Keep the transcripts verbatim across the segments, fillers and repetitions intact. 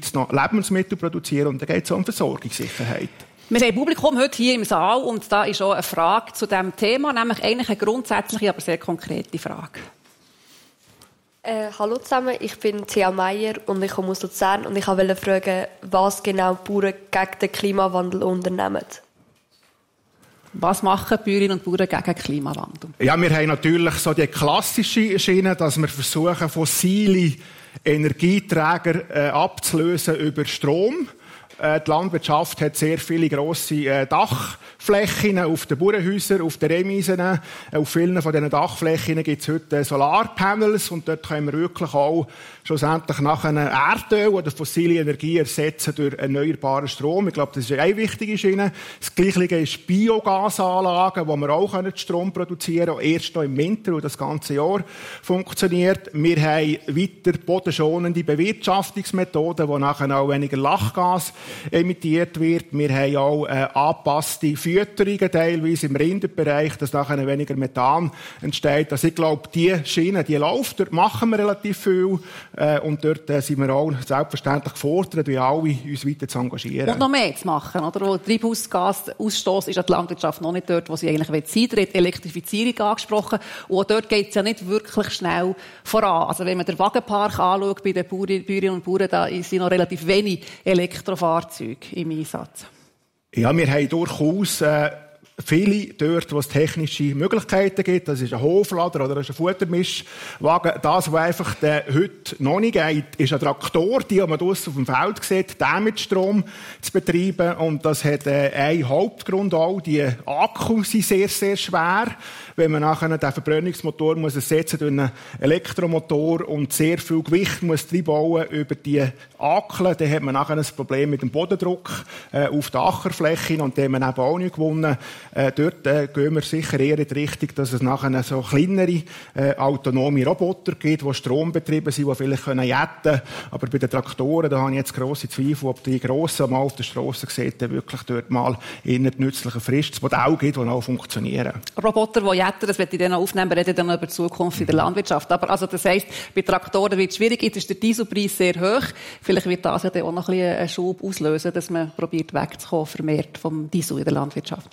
Schweiz noch Lebensmittel produzieren und dann geht es auch um Versorgungssicherheit. Wir haben Publikum heute hier im Saal und da ist auch eine Frage zu diesem Thema, nämlich eigentlich eine grundsätzliche, aber sehr konkrete Frage. Äh, hallo zusammen, ich bin Thea Meier und ich komme aus Luzern und ich wollte fragen, was genau die Bauern gegen den Klimawandel unternehmen. Was machen Bäuerinnen und Bauern gegen den Klimawandel? Ja, wir haben natürlich so die klassische Schiene, dass wir versuchen, fossile Energieträger äh, abzulösen über Strom. Äh, die Landwirtschaft hat sehr viele grosse äh, Dachflächen auf den Bauernhäusern, auf den Remisen. Äh, auf vielen von diesen Dachflächen gibt es heute äh, Solarpanels und dort können wir wirklich auch schlussendlich nach einem Erdöl oder fossile Energie ersetzen durch erneuerbaren Strom. Ich glaube, das ist eine wichtige Schiene. Das Gleiche ist Biogasanlagen, wo wir auch Strom produzieren können, erst noch im Winter, wo das ganze Jahr funktioniert. Wir haben weiter bodenschonende Bewirtschaftungsmethoden, wo nachher auch weniger Lachgas emittiert wird. Wir haben auch äh, angepasste Fütterungen, teilweise im Rinderbereich, dass nachher weniger Methan entsteht. Also ich glaube, die Schiene, die läuft, dort machen wir relativ viel. Äh, und dort äh, sind wir auch selbstverständlich gefordert, wie alle uns weiter zu engagieren. Und noch mehr zu machen, oder? Wo der Treibhausgasausstoß ist an die Landwirtschaft noch nicht dort, wo sie eigentlich sein will. Die Elektrifizierung angesprochen. Und dort geht es ja nicht wirklich schnell voran. Also wenn man den Wagenpark anschaut bei den Bäuerinnen und Bauern, da sind noch relativ wenig Elektrofahrzeuge im Einsatz. Ja, wir haben durchaus äh, viele dort, wo es technische Möglichkeiten gibt. Das ist ein Hoflader oder ein Futtermischwagen. Das, was einfach der heute noch nicht geht, ist ein Traktor, die man draussen auf dem Feld sieht, den mit Strom zu betreiben. Und das hat äh, einen Hauptgrund auch. Die Akkus sind sehr, sehr schwer. Wenn man nachher den Verbrennungsmotor muss ersetzen durch einen Elektromotor und sehr viel Gewicht muss reinbauen über die Akeln, dann hat man nachher ein Problem mit dem Bodendruck äh, auf der Ackerfläche und den haben wir eben auch nicht gewonnen. Äh, dort äh, gehen wir sicher eher in die Richtung, dass es nachher so kleinere, äh, autonome Roboter gibt, die strombetrieben sind, die vielleicht können jetten. Aber bei den Traktoren, da habe ich jetzt grosse Zweifel, ob die grossen mal auf der Strasse sieht, wirklich dort mal in ein nützliches, frisches Modell gibt, das auch funktionieren. Roboter, die jetten, das werde ich dann aufnehmen, wir reden dann über die Zukunft in der Landwirtschaft. Aber also das heisst, bei Traktoren wird es schwierig, jetzt ist der Dieselpreis sehr hoch. Vielleicht wird das ja dann auch noch ein bisschen einen Schub auslösen, dass man probiert wegzukommen vermehrt vom Diesel in der Landwirtschaft.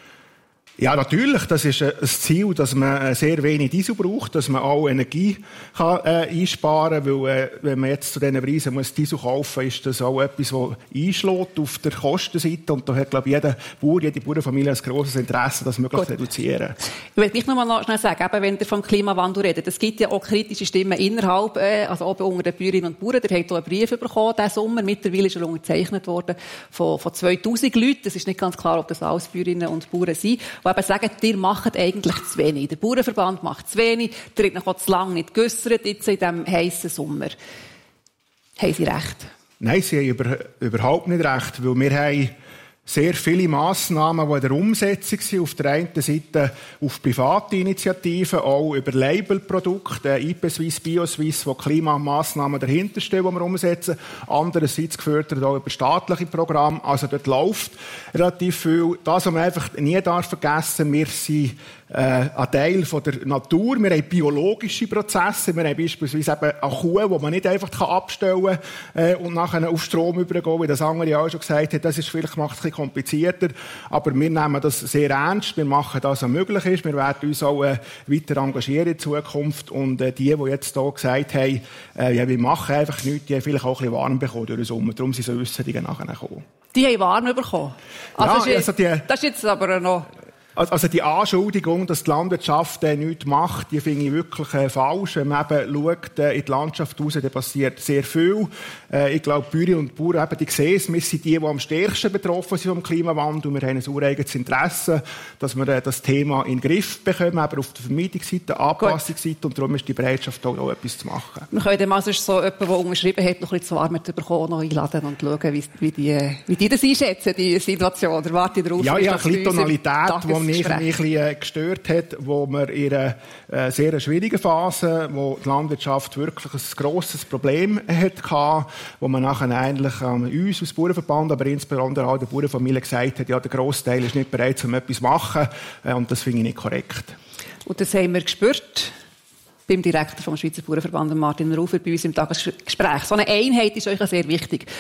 Ja, natürlich. Das ist ein Ziel, dass man sehr wenig Diesel braucht, dass man auch Energie kann, äh, einsparen kann. Weil, äh, wenn man jetzt zu diesen Preisen muss Diesel kaufen, ist das auch etwas, das einschlägt auf der Kostenseite. Und da hat, glaube ich, jeder Bauer, jede Bauernfamilie ein grosses Interesse, das möglichst zu reduzieren. Ich will nicht noch mal schnell sagen, eben, wenn ihr vom Klimawandel redet, es gibt ja auch kritische Stimmen innerhalb, äh, also auch unter den Bäuerinnen und Bauern. Ihr habt auch einen Brief bekommen diesen Sommer. Mittlerweile ist er unterzeichnet worden von, von zweitausend Leuten. Es ist nicht ganz klar, ob das alles Bäuerinnen und Bauern sind. Die eben sagen, ihr macht eigentlich zu wenig. Der Bauernverband macht zu wenig. Der hat noch auch zu lange nicht geäussert, jetzt in diesem heissen Sommer. Haben Sie recht? Nein, Sie haben über, überhaupt nicht recht, weil wir haben sehr viele Massnahmen, die in der Umsetzung sind. Auf der einen Seite auf private Initiativen, auch über Labelprodukte, I P Swiss, BioSwiss, wo Klimamassnahmen dahinter stehen, die wir umsetzen. Andererseits gefördert auch über staatliche Programme. Also dort läuft relativ viel. Das, was man einfach nie darf vergessen, wir sind äh, ein Teil von der Natur. Wir haben biologische Prozesse. Wir haben beispielsweise eben eine Kuh, die man nicht einfach abstellen kann äh, und nachher auf Strom übergehen, wie das andere auch schon gesagt hat. Das ist vielleicht macht es ein bisschen komplizierter, aber wir nehmen das sehr ernst. Wir machen das, was möglich ist. Wir werden uns auch äh, weiter engagieren in Zukunft. Und äh, die, die jetzt hier gesagt haben, äh, ja, wir machen einfach nichts, die haben vielleicht auch ein bisschen warm bekommen durch den Sommer. Darum sind so Äusserungen nachher gekommen. Die haben warm bekommen? Also ja, ist, also die, das ist jetzt aber noch... Also die Anschuldigung, dass die Landwirtschaft äh, nichts macht, die finde ich wirklich äh, falsch. Wenn man eben schaut äh, in die Landschaft raus, da passiert sehr viel. Äh, ich glaube, Bäuerinnen und Bauern, eben, die sehen es, wir sind die, die am stärksten betroffen sind vom Klimawandel. Wir haben ein ureigenes Interesse, dass wir äh, das Thema in den Griff bekommen, aber auf der Vermeidungsseite, Anpassungsseite. Und darum ist die Bereitschaft auch, auch etwas zu machen. Wir können mal sonst so jemanden, der unterschrieben hat, noch ein bisschen zu warm bekommen, noch einladen und schauen, wie, wie, die, wie die das einschätzen, die Situation. Da warte ich darauf. Ja, ja, ein bisschen Tonalität, mich ein bisschen gestört hat, wo wir in einer äh, sehr schwierigen Phase, wo die Landwirtschaft wirklich ein grosses Problem hatte, wo man nachher eigentlich ähm, uns als Bauernverband, aber insbesondere auch der Bauernfamilie gesagt hat, ja, der Grossteil ist nicht bereit, um etwas zu machen, äh, und das finde ich nicht korrekt. Und das haben wir gespürt beim Direktor vom Schweizer Bauernverband, Martin Rufer, bei uns im Tagesgespräch. So eine Einheit ist euch sehr wichtig.